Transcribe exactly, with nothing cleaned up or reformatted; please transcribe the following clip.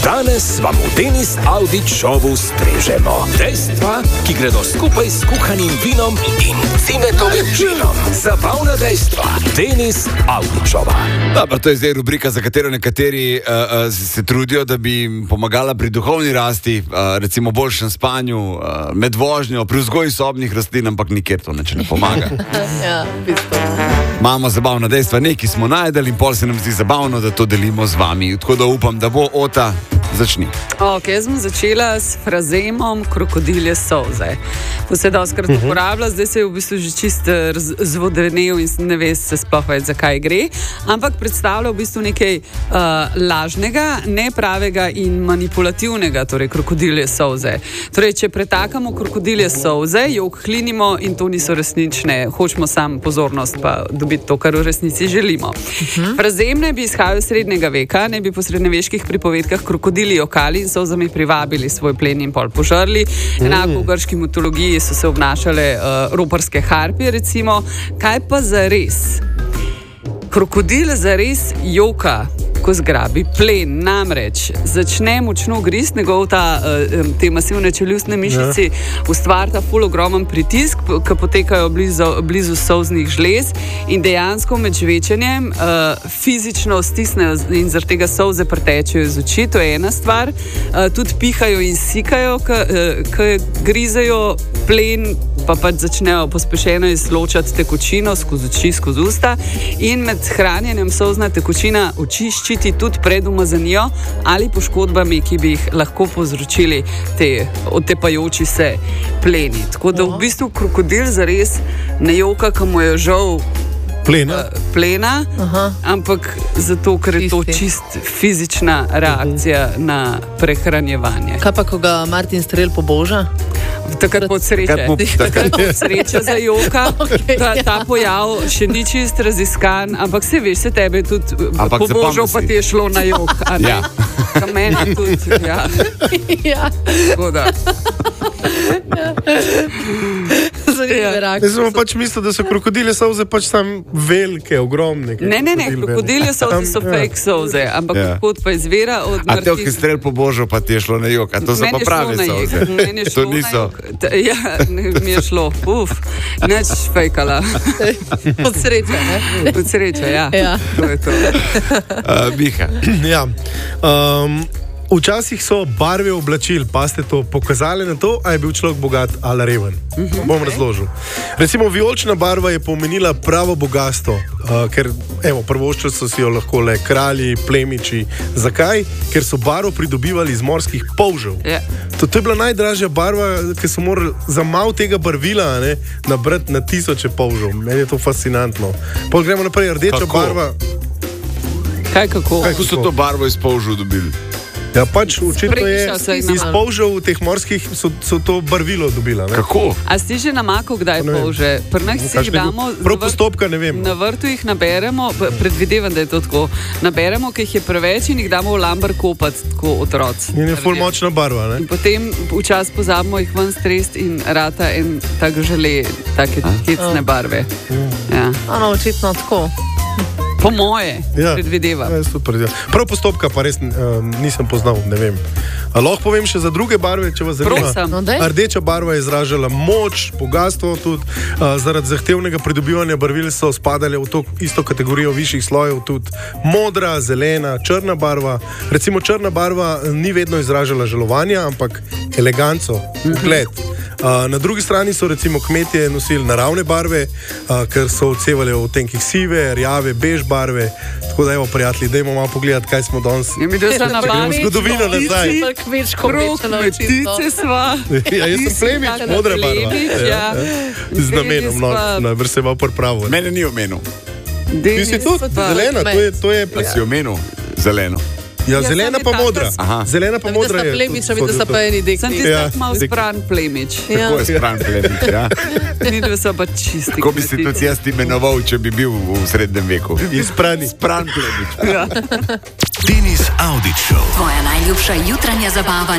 Danes vam v Denis Avdić šovu strežemo dejstva, ki gredo skupaj s kuhanim vinom in cimetovim žinom. Zabavna dejstva. Denis Avdićova. Dobro, to je zdaj rubrika, za katero nekateri uh, uh, se trudijo, da bi jim pomagala pri duhovni rasti, uh, recimo boljšem spanju, uh, med vožnjo, pri vzgoji sobnih rastlin, ampak nikjer to neče ne pomaga. Ja, bistvo. Imamo zabavna dejstva, nekaj smo najdeli in pol se nam zdi zabavno, da to delimo z vami. Tako da upam, da bo Ota začni. Ok, jaz sem začela s frazemom krokodilje solze. To se doskrat uh-huh. uporablja, zdaj se je v bistvu že čist zvodenel in ne ve se sploh več, zakaj gre, ampak predstavlja v bistvu nekaj uh, lažnega, nepravega in manipulativnega, torej krokodilje solze. Torej, če pretakamo krokodilje solze, jo uklinimo in to niso resnične. Hočemo sam pozornost pa dobiti to, kar v resnici želimo. Uh-huh. Frazem ne bi izhajal iz srednjega veka, ne bi po srednjeveških pripovedkah krokodili jokali in solzami privabili svoj plen in pol požrli. Enako v grški mitologiji so se obnašale uh, roparske harpije, recimo. Kaj pa zares? Krokodil zares joka, ko zgrabi plen, namreč začne močno grist, njegov ta, te masivne čeljustne mišici ja. ustvarta ful ogromen pritisk, ki potekajo blizu, blizu solznih žlez in dejansko med žvečenjem uh, fizično stisnejo in zaradi tega solze pretečejo iz oči, to je ena stvar. Uh, tudi pihajo in sikajo, ki uh, grizejo plen, pa pač začnejo pospešeno izločati tekočino skozi oči, skozi usta in med hranjenjem solzna tekočina oči ščiti tudi pred umazanijo ali poškodbami, ki bi jih lahko povzročili te otepajoči se pleni. Tako da v bistvu krokodil zares ne joka, ko mu je žal plena, uh, plena ampak zato, ker je to čist fizična reakcija uh-huh. na prehranjevanje. Kaj pa, ko ga Martin Strel poboža? Takrat bo sreča. Takrat bo sreča za joka. Okay, ta, ta pojav še ni čist raziskan, ampak se veš, se tebe tudi pobožal, pa ti je šlo na jok. Ja. Ka meni tudi, ja. Ja. Tako da. Ja. Jaz sem pač mislil, da so krokodilje solze pač tam velike, ogromne. Ne, ne, ne, krokodilje solze so fake solze, ampak ja. kot pa izvira od Martin... A te, ki Strel pobožal, pa ti je šlo na jok, a to so pa prave solze. Meni je šlo to niso. Ja, mi je šlo, uf, neč fejkala. Od sreče, ne? Od sreče, ja. Ja. To je to. Uh, Miha. Ja. Um, Včasih so barve oblačil, pa ste to pokazali na to, a je bil človek bogat ali reven. Uh-huh. Bom razložil. Recimo, vijolična barva je pomenila pravo bogatstvo, uh, ker, evo, prvoščili so si jo lahko le kralji, plemiči. Zakaj? Ker so barvo pridobivali iz morskih polžev. Yeah. To, to je bila najdražja barva, ker so morali za malo tega barvila ne, nabrati na tisoče polžev. Meni je to fascinantno. Pa gremo naprej, rdeča kako? barva. Kaj, kako? Kako so to barvo iz polžev dobili? Ja, pač očitno je iz polžev teh morskih so, so to barvilo dobila. Ne? Kako? A si že namakal kdaj polže? Prnak si jih damo... Prav postopka ne vem. Na vrtu jih naberemo, predvidevam, da je to tako, naberemo, ki jih je preveč in jih damo v lambar kopati, tako otroci. In je ful močna barva, ne? In potem včas pozabimo jih ven strest in rata en tak žele, take kecne barve. Ja. Ano, očitno tako. Po moje, ja, predvidevam. Ja, prav postopka pa res uh, nisem poznal, ne vem. A lahko povem še za druge barve, če vas zanima. No, rdeča barva je izražala moč, bogatstvo tudi. Uh, zaradi zahtevnega pridobivanja barvil so spadale v to isto kategorijo višjih slojev tudi modra, zelena, črna barva. Recimo črna barva ni vedno izražala žalovanja, ampak eleganco, ugled. Uh, na drugi strani so recimo kmetje nosili naravne barve, uh, ker so odsevali v tenkih sive, rjave, bež barve. Tako da, evo, prijatelji, dajmo malo pogledati, kaj smo danes. Ja, mi da se navali. Zgodovino nazaj. Krok, metice sva. Ja, jaz sem plemič, modra barva. Plemič, ja. Ja, ja. Z namenom, no, najbrž se malo pripravo. Mene ni omenil. Ti si tudi zelena, to je... To je pa si omenil zeleno. Ja, zelena pa modra. Zelena pa modra je. Plemič, a vidi, da so pa eni dekli. Sem ti ja. tak malo spran plemič. Tako je spran plemič, ja. Ni da so pa čisti. Kako bi si tudi jaz imenoval, če bi bil v srednjem veku? Izprani. Spran plemič. Denis Avdić Show. Tvoja najljubša jutranja zabava.